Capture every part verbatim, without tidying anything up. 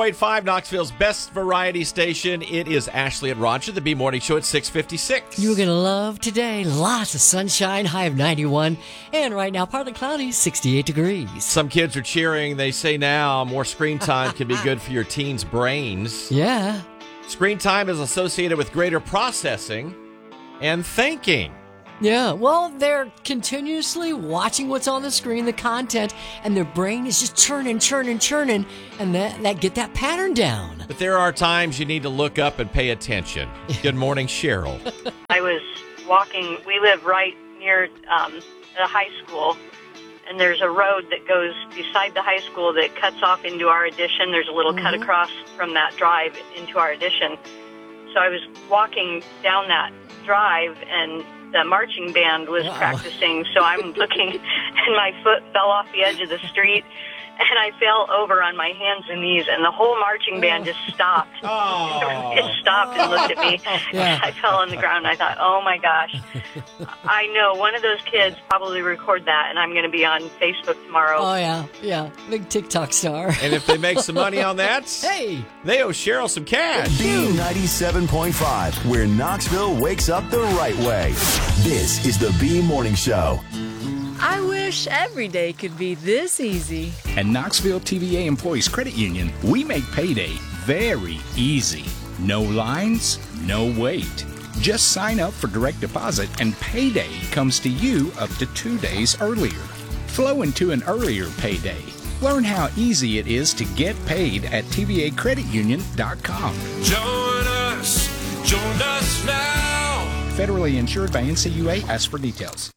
point five, Knoxville's best variety station. It is Ashley and Roger, the B Morning Show at six fifty-six. You're going to love today. Lots of sunshine, high of ninety-one. And right now, partly cloudy, sixty-eight degrees. Some kids are cheering. They say now more screen time can be good for your teens' brains. Yeah. Screen time is associated with greater processing and thinking. Yeah, well, they're continuously watching what's on the screen, the content, and their brain is just churning, churning, churning, and that, that get that pattern down. But there are times you need to look up and pay attention. Good morning, Cheryl. I was walking, we live right near um, the high school, and there's a road that goes beside the high school that cuts off into our addition. There's a little mm-hmm. cut across from that drive into our addition. So I was walking down that drive, and the marching band was Uh-oh. practicing, so I'm looking, and my foot fell off the edge of the street, and I fell over on my hands and knees, and the whole marching band just stopped. Oh. It stopped and looked at me. Yeah. I fell on the ground, and I thought, oh, my gosh. I know one of those kids probably record that, and I'm going to be on Facebook tomorrow. Oh, yeah, yeah, big TikTok star. And if they make some money on that, hey, they owe Cheryl some cash. B ninety-seven point five, where Knoxville wakes up the right way. This is the B Morning Show. I wish every day could be this easy. At Knoxville T V A Employees Credit Union, we make payday very easy. No lines, no wait. Just sign up for direct deposit and payday comes to you up to two days earlier. Flow into an earlier payday. Learn how easy it is to get paid at T V A credit union dot com. Join us, join us now. Federally insured by N C U A. Ask for details.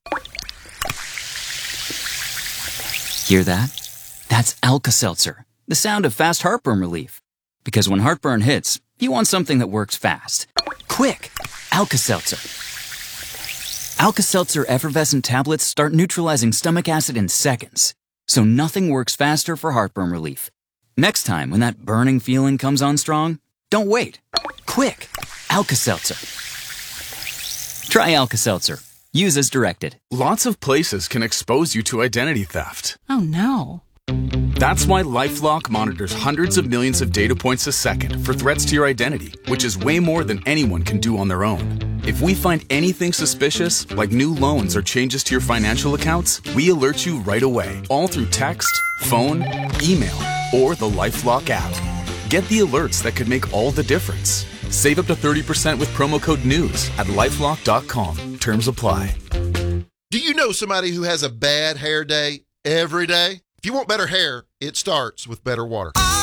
Hear that? That's Alka-Seltzer, the sound of fast heartburn relief. Because when heartburn hits, you want something that works fast. Quick! Alka-Seltzer. Alka-Seltzer effervescent tablets start neutralizing stomach acid in seconds. So nothing works faster for heartburn relief. Next time when that burning feeling comes on strong, don't wait. Quick! Alka-Seltzer. Try Alka-Seltzer. Use as directed. Lots of places can expose you to identity theft. Oh, no. That's why LifeLock monitors hundreds of millions of data points a second for threats to your identity, which is way more than anyone can do on their own. If we find anything suspicious, like new loans or changes to your financial accounts, we alert you right away, all through text, phone, email, or the LifeLock app. Get the alerts that could make all the difference. Save up to thirty percent with promo code NEWS at lifelock dot com. Terms apply. Do you know somebody who has a bad hair day every day? If you want better hair, it starts with better water.